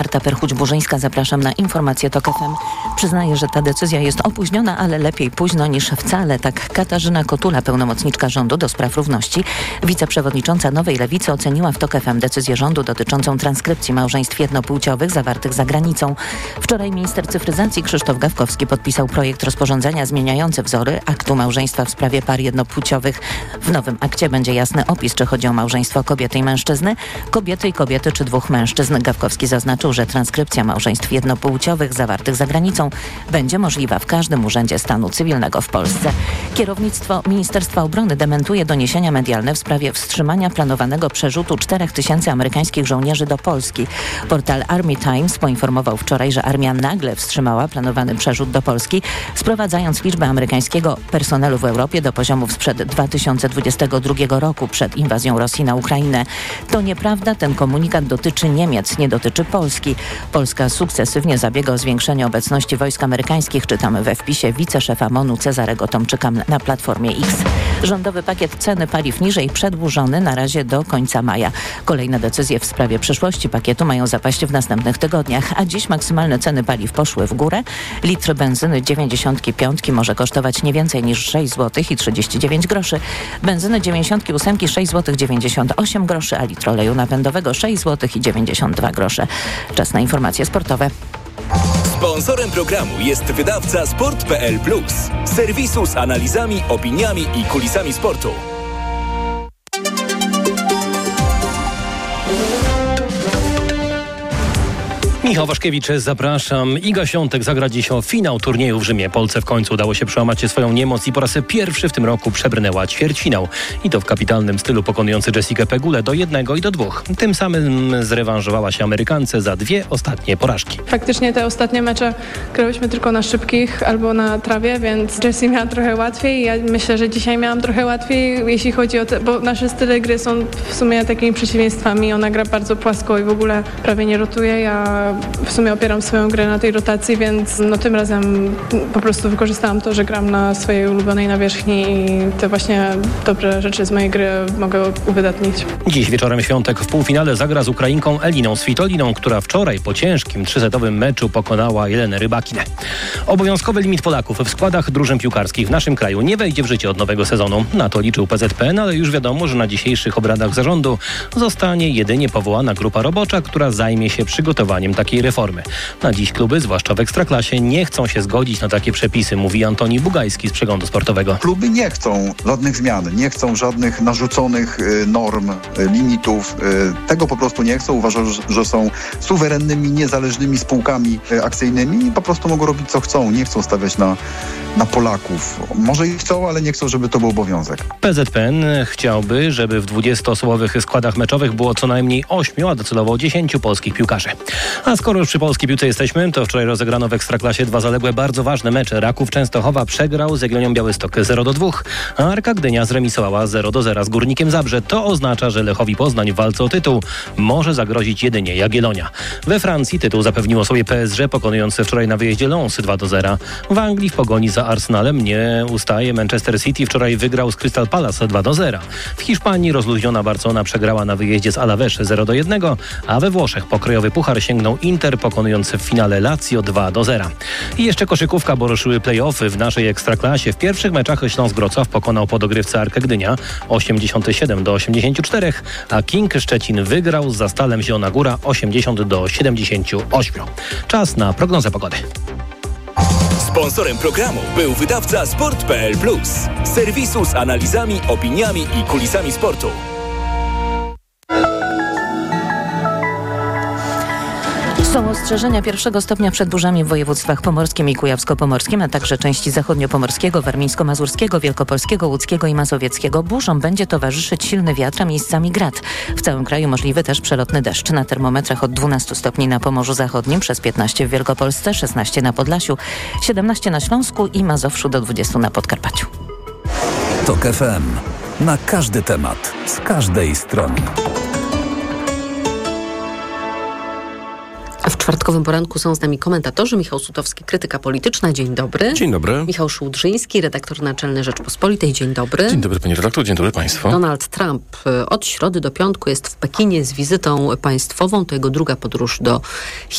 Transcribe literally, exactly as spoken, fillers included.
Marta Perchuć-Burzyńska, zapraszam na informację TOK F M. Przyznaję, że ta decyzja jest opóźniona, ale lepiej późno niż wcale. Tak Katarzyna Kotula, pełnomocniczka rządu do spraw równości. Wiceprzewodnicząca Nowej Lewicy oceniła w TOK F M decyzję rządu dotyczącą transkrypcji małżeństw jednopłciowych zawartych za granicą. Wczoraj minister cyfryzacji Krzysztof Gawkowski podpisał projekt rozporządzenia zmieniający wzory aktu małżeństwa w sprawie par jednopłciowych. W nowym akcie będzie jasny opis, czy chodzi o małżeństwo kobiety i mężczyzny, kobiety i kobiety czy dwóch mężczyzn. Gawkowski zaznaczył, że transkrypcja małżeństw jednopłciowych zawartych za granicą będzie możliwa w każdym urzędzie stanu cywilnego w Polsce. Kierownictwo Ministerstwa Obrony dementuje doniesienia medialne w sprawie wstrzymania planowanego przerzutu czterech tysięcy amerykańskich żołnierzy do Polski. Portal Army Times poinformował wczoraj, że armia nagle wstrzymała planowany przerzut do Polski, sprowadzając liczbę amerykańskiego personelu w Europie do poziomów sprzed dwa tysiące dwudziestego drugiego roku, przed inwazją Rosji na Ukrainę. To nieprawda, ten komunikat dotyczy Niemiec, nie dotyczy Polski. Polska sukcesywnie zabiega o zwiększenie obecności wojsk amerykańskich, czytamy we wpisie wiceszefa M O N-u Cezarego Tomczyka na platformie X. Rządowy pakiet ceny paliw niżej przedłużony na razie do końca maja. Kolejne decyzje w sprawie przyszłości pakietu mają zapaść w następnych tygodniach, a dziś maksymalne ceny paliw poszły w górę. Litr benzyny dziewięćdziesiątki piątki może kosztować nie więcej niż sześć złotych i trzydzieści dziewięć groszy. Benzyny dziewięćdziesiątki ósemki sześć złotych dziewięćdziesiąt osiem groszy, a litr oleju napędowego sześć złotych i dziewięćdziesiąt dwa grosze. Czas na informacje sportowe. Sponsorem programu jest wydawca sport kropka p l plus, serwisu z analizami, opiniami i kulisami sportu. Michał Waszkiewicz, zapraszam. Iga Świątek zagra dziś o finał turnieju w Rzymie. Polce w końcu udało się przełamać swoją niemoc i po raz pierwszy w tym roku przebrnęła ćwierćfinał. I to w kapitalnym stylu, pokonujący Jessikę Pegulę do jednego i do dwóch. Tym samym zrewanżowała się Amerykance za dwie ostatnie porażki. Faktycznie te ostatnie mecze grałyśmy tylko na szybkich albo na trawie, więc Jessie miała trochę łatwiej. Ja myślę, że dzisiaj miałam trochę łatwiej, jeśli chodzi o te, bo nasze style gry są w sumie takimi przeciwieństwami. Ona gra bardzo płasko i w ogóle prawie nie rotuje. Ja w sumie opieram swoją grę na tej rotacji, więc no tym razem po prostu wykorzystałam to, że gram na swojej ulubionej nawierzchni i te właśnie dobre rzeczy z mojej gry mogę uwydatnić. Dziś wieczorem Świątek w półfinale zagra z Ukrainką Eliną Svitoliną, która wczoraj po ciężkim trzysetowym meczu pokonała Jelenę Rybakinę. Obowiązkowy limit Polaków w składach drużyn piłkarskich w naszym kraju nie wejdzie w życie od nowego sezonu. Na to liczył P Z P N, ale już wiadomo, że na dzisiejszych obradach zarządu zostanie jedynie powołana grupa robocza, która zajmie się przygotowaniem takiej reformy. Na dziś kluby, zwłaszcza w Ekstraklasie, nie chcą się zgodzić na takie przepisy, mówi Antoni Bugajski z Przeglądu Sportowego. Kluby nie chcą żadnych zmian, nie chcą żadnych narzuconych y, norm, y, limitów. Y, tego po prostu nie chcą. Uważają, że, że są suwerennymi, niezależnymi spółkami y, akcyjnymi i po prostu mogą robić co chcą. Nie chcą stawiać na, na Polaków. Może i chcą, ale nie chcą, żeby to był obowiązek. P Z P N chciałby, żeby w dwudziestoosobowych składach meczowych było co najmniej ośmiu, a docelowo dziesięciu polskich piłkarzy. A skoro już przy polskiej piłce jesteśmy, to wczoraj rozegrano w Ekstraklasie dwa zaległe, bardzo ważne mecze. Raków Częstochowa przegrał z Jagiellonią Białystok zero do dwóch, a Arka Gdynia zremisowała zero do zera z Górnikiem Zabrze. To oznacza, że Lechowi Poznań w walce o tytuł może zagrozić jedynie Jagiellonia. We Francji tytuł zapewniło sobie P S G, pokonujący wczoraj na wyjeździe Lens dwa do zera. W Anglii w pogoni za Arsenalem nie ustaje Manchester City. Wczoraj wygrał z Crystal Palace dwa do zera. W Hiszpanii rozluźniona Barcelona przegrała na wyjeździe z Alaves zero do jednego, a we Włoszech pokrojowy puchar sięgnął Inter, pokonujący w finale Lazio dwa do zera. I jeszcze koszykówka, bo ruszyły play-offy w naszej Ekstraklasie. W pierwszych meczach Śląsk Wrocław pokonał po dogrywce Arkę Gdynia osiemdziesiąt siedem do osiemdziesięciu czterech, a King Szczecin wygrał z Zastalem Zielona Góra osiemdziesiąt do siedemdziesięciu ośmiu. Czas na prognozę pogody. Sponsorem programu był wydawca sport kropka p l plus, serwisu z analizami, opiniami i kulisami sportu. Są ostrzeżenia pierwszego stopnia przed burzami w województwach pomorskim i kujawsko-pomorskim, a także części zachodniopomorskiego, warmińsko-mazurskiego, wielkopolskiego, łódzkiego i mazowieckiego. Burzom będzie towarzyszyć silny wiatr, a miejscami grad. W całym kraju możliwy też przelotny deszcz. Na termometrach od dwunastu stopni na Pomorzu Zachodnim, przez piętnaście w Wielkopolsce, szesnaście na Podlasiu, siedemnaście na Śląsku i Mazowszu, do dwudziestu na Podkarpaciu. TOK F M. Na każdy temat, z każdej strony. W czwartek czwartkowym poranku są z nami komentatorzy. Michał Sutowski, krytyka polityczna. Dzień dobry. Dzień dobry. Michał Szułdrzyński, redaktor naczelny Rzeczpospolitej. Dzień dobry. Dzień dobry, panie redaktor. Dzień dobry państwu. Donald Trump od środy do piątku jest w Pekinie z wizytą państwową. To jego druga podróż do